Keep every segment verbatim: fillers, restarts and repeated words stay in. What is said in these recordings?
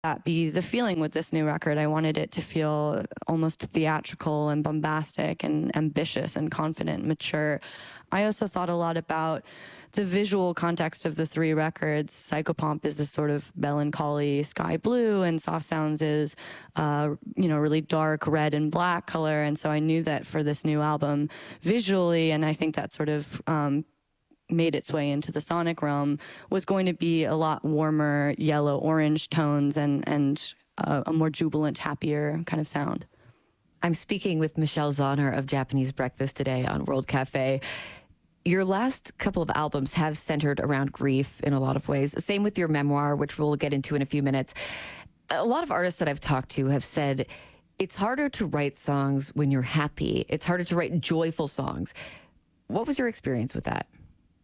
that be the feeling with this new record. I wanted it to feel almost theatrical and bombastic and ambitious and confident, mature. I also thought a lot about the visual context of the three records. Psychopomp is this sort of melancholy sky blue, and Soft Sounds is, uh, you know, really dark red and black color. And so I knew that for this new album, visually, and I think that sort of um, made its way into the sonic realm, was going to be a lot warmer yellow orange tones and and uh, a more jubilant, happier kind of sound. I'm speaking with Michelle Zauner of Japanese Breakfast today on World Cafe. Your last couple of albums have centered around grief in a lot of ways. Same with your memoir, which we'll get into in a few minutes. A lot of artists that I've talked to have said it's harder to write songs when you're happy. It's harder to write joyful songs. What was your experience with that?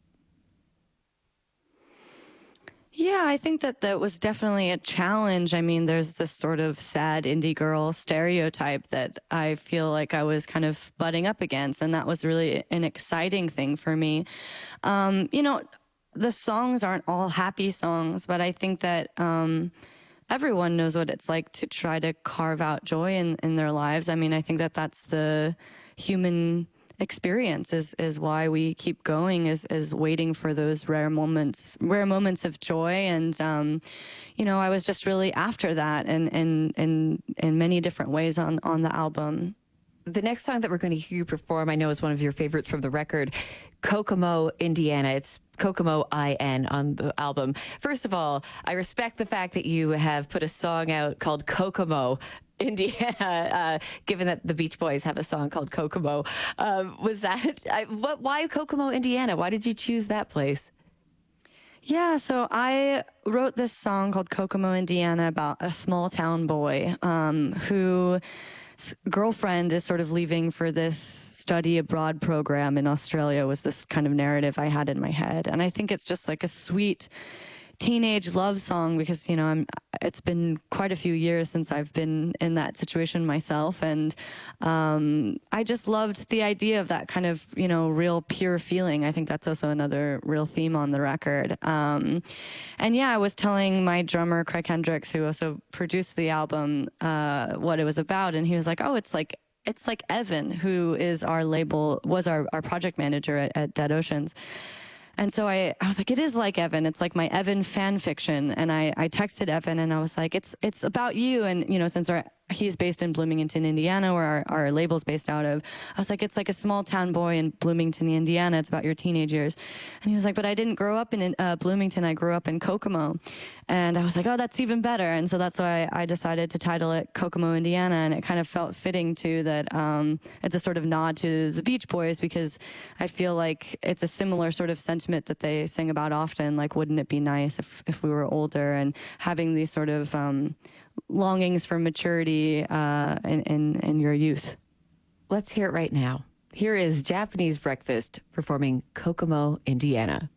Yeah, I think that that was definitely a challenge. I mean, there's this sort of sad indie girl stereotype that I feel like I was kind of butting up against, and that was really an exciting thing for me. Um, you know, the songs aren't all happy songs, but I think that um, everyone knows what it's like to try to carve out joy in, in their lives. I mean, I think that that's the human experience is is why we keep going, is is waiting for those rare moments rare moments of joy. And um you know, I was just really after that, and and in in many different ways on on the album. The next song that we're going to hear you perform, I know, is one of your favorites from the record, Kokomo, Indiana. It's Kokomo I N on the album. First of all, I respect the fact that you have put a song out called Kokomo, Indiana, uh, given that the Beach Boys have a song called Kokomo. Um, was that, I, what, why Kokomo, Indiana? Why did you choose that place? Yeah, so I wrote this song called Kokomo, Indiana, about a small town boy um, who girlfriend is sort of leaving for this study abroad program in Australia, was this kind of narrative I had in my head. And I think it's just like a sweet teenage love song because, you know, I'm, it's been quite a few years since I've been in that situation myself. And um, I just loved the idea of that kind of, you know, real pure feeling. I think that's also another real theme on the record. Um, and yeah, I was telling my drummer, Craig Hendricks, who also produced the album, uh, what it was about. And he was like, oh, it's like, it's like Evan, who is our label, was our, our project manager at, at Dead Oceans. And so I, I was like, it is like Evan. It's like my Evan fan fiction. And I, I texted Evan and I was like, it's it's about you. And, you know, since our, he's based in Bloomington, Indiana, where our, our label's based out of, I was like, it's like a small town boy in Bloomington, Indiana. It's about your teenage years. And he was like, but I didn't grow up in uh, Bloomington. I grew up in Kokomo. And I was like, oh, that's even better. And so that's why I decided to title it Kokomo, Indiana. And it kind of felt fitting, too, that um, it's a sort of nod to the Beach Boys, because I feel like it's a similar sort of sentiment that they sing about often. Like, wouldn't it be nice if, if we were older, and having these sort of um, longings for maturity uh, in, in, in your youth. Let's hear it right now. Here is Japanese Breakfast performing Kokomo, Indiana.